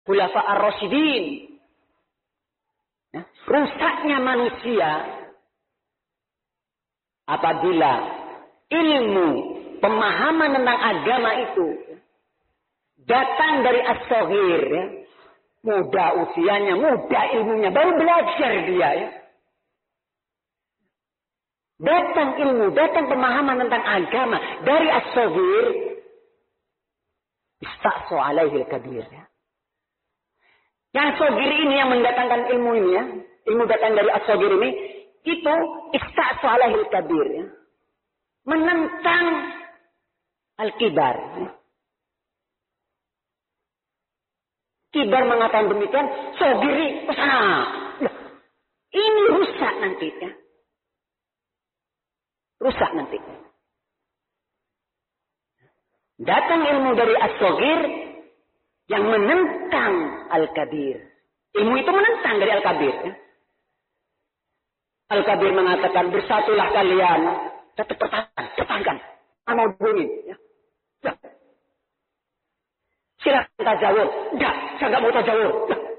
khulafa ar-rasyidin. Ya, rusaknya manusia apabila ilmu, pemahaman tentang agama itu datang dari as-saghir, ya. Muda usianya, muda ilmunya, baru belajar dia, ya. Datang ilmu, datang pemahaman tentang agama dari as-saghir, istaqsa alaihi al-kabir, ya. Yang saghir ini yang mendatangkan ilmu ini, ya. Ilmu datang dari as-saghir ini, itu istaqsa alaihi al-kabir, ya. Menentang al-kibar, ya. Kibar mengatakan demikian, saghiri kesana. Ini rusak nanti, ya. Rusak nanti. Datang ilmu dari as-saghir yang menentang al-kabir. Ilmu itu menentang dari al-kabir. Ya. Al-kabir mengatakan, bersatulah kalian. Tetap pertahankan. Mau bunyi. Ya. Ya. Silakan tajawur. Enggak, saya enggak mau tajawur.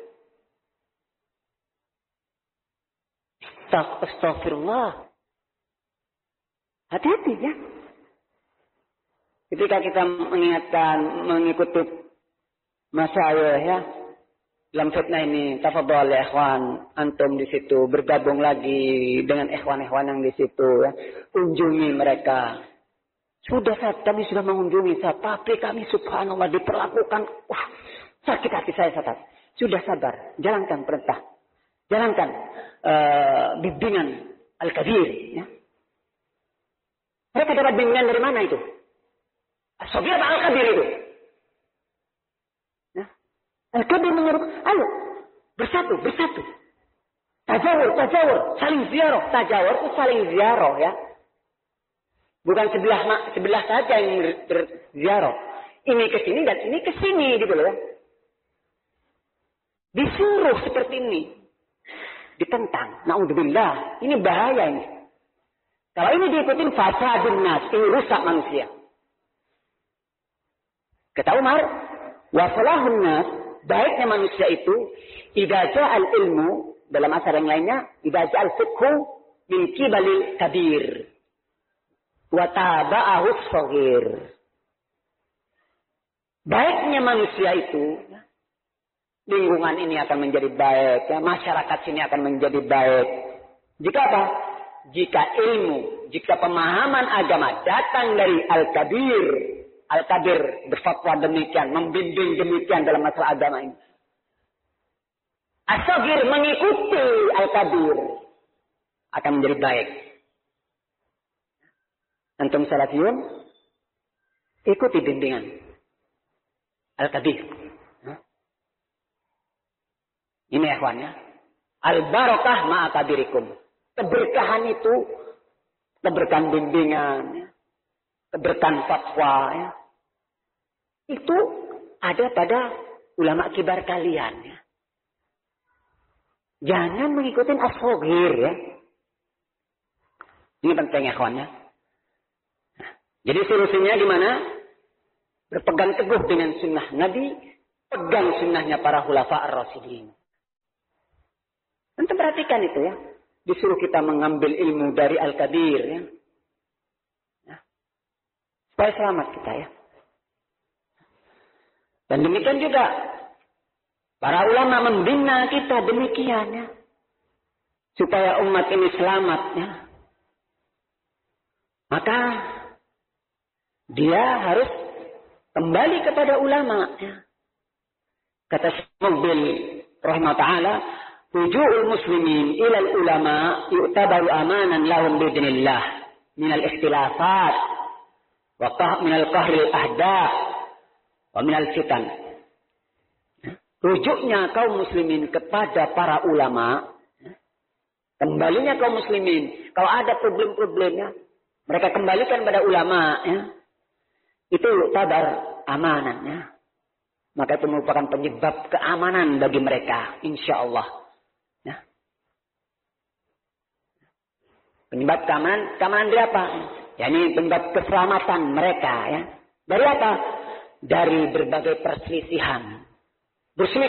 Astagfirullah. Hati-hati, ya. Ketika kita mengikuti masyayikh, ya, dalam fitnah ini, tafadhol ya ikhwan, antum di situ bergabung lagi dengan ikhwan-ikhwan yang di situ, ya. Kunjungi mereka. Sudah kami sudah mengunjungi, tapi kami subhanallah diperlakukan, wah, sakit hati saya saat. Sudah sabar, jalankan perintah, jalankan bimbingan al-kabir, ya. Mereka dapat bimbingan dari mana itu? As-saghir atau al-kabir itu? Ya. Al-kabir menyuruh, ayo, bersatu. Tajawur, saling ziarah. Tajawur itu saling ziarah, ya. Bukan sebelah saja yang berziarah. Ini ke sini dan ini ke sini, gitu loh, ya. Disuruh seperti ini. Ditentang. Na'udzubillah. Ini bahaya ini. Kalau ini diikutin fasadun nas, ini rusak manusia. Kata Umar, wa salahun nas, baiknya manusia itu, idza ja'al ilmu, dalam asar yang lainnya, idza ja'al fiqhu min kibalil kabir, wa taba'ahu saghir. Baiknya manusia itu, lingkungan ini akan menjadi baik, ya, masyarakat sini akan menjadi baik. Jika apa? Jika ilmu, jika pemahaman agama datang dari al-kabir, al-kabir berfatwa demikian, membimbing demikian dalam masalah agama ini. As-saghir mengikuti al-kabir akan menjadi baik. Antum salafiyun, ikuti bimbingan al-kabir. Ini ikhwannya. Al-barakah ma'akabirikum. Keberkahan itu, keberkahan bimbingan, ya. Keberkahan fatwa, ya. Itu ada pada ulama kibar kalian, ya. Jangan mengikuti as-saghir, ya. Ini penting ya kawan, ya. Jadi solusinya di mana? Berpegang teguh dengan sunnah Nabi, pegang sunnahnya para khulafa ar-rasyidin. Antum perhatikan itu, ya. Disuruh kita mengambil ilmu dari al-kabir, ya. Ya. Supaya selamat kita, ya. Dan demikian juga para ulama membina kita demikian, ya. Supaya umat ini selamat, ya. Maka dia harus kembali kepada ulama, ya. Kata Syekh Muqbil rahimahullah taala, ruju'ul muslimin ilal ulama yu'tabaru amanan lahum bidnillah minal ikhtilafat wa minal qahril ahda wa minal fitan. Rujuknya kaum muslimin kepada para ulama, kembalinya kaum muslimin, kalau ada problem-problemnya, mereka kembalikan pada ulama, ya. Itu yu'tabar amanannya. Maka itu merupakan penyebab keamanan bagi mereka, insya Allah. Ya. Penyebab keamanan dari apa? Ya, ini penyebab keselamatan mereka, ya. Dari apa? Dari berbagai perselisihan.